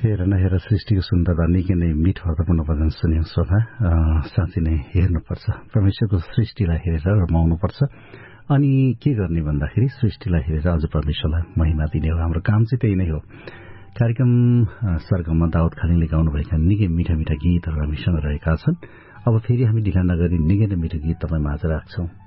हेर न हेर सृष्टिको सुन्दरता निकै नै मिठो अर्थपूर्ण भजन सुन्यौं श्रोता। साँच्चै नै हेर्नुपर्छ, परमेश्वरको सृष्टिलाई हेरेर रमाउनुपर्छ। अनि के गर्ने भन्दाखेरि सृष्टिलाई हेरेर अझ परमेश्वरलाई महिमा दिने हो। हाम्रो काम चाहिँ त्यही नै हो। कार्यक्रम सरगममा दाउद खालिङले गाउनुभएका निकै मिठा मिठा गीतहरू हामीसँग रहेका छन्। अब फेरि हामी ढिला नगरी निकै नै मिठो गीत तपाईँ माझ राख्छौं।